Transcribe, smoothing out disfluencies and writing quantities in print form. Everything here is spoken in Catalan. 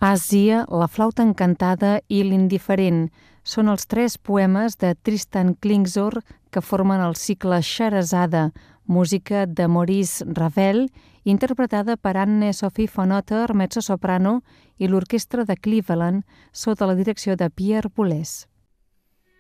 Àsia, la flauta encantada i l'indiferent són els 3 poemes de Tristan Klingzor que formen el cicle Scheherazade, música de Maurice Ravel, interpretada per Anne-Sophie von Otter, mezzosoprano, i l'orquestra de Cleveland, sota la direcció de Pierre Boulez.